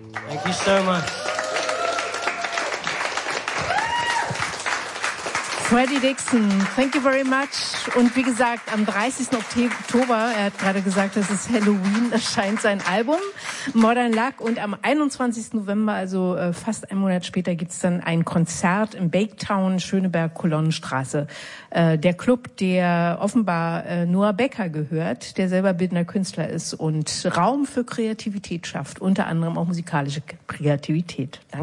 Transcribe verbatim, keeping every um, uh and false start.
Thank you so much. Freddie Dixon, thank you very much. Und wie gesagt, am dreißigsten Oktober, er hat gerade gesagt, das ist Halloween, erscheint sein Album Modern Luck. Und am einundzwanzigsten November, also äh, fast einen Monat später, gibt's dann ein Konzert im Baketown, Schöneberg-Kolonnenstraße. Äh, der Club, der offenbar äh, Noah Becker gehört, der selber bildender Künstler ist und Raum für Kreativität schafft, unter anderem auch musikalische Kreativität. Danke.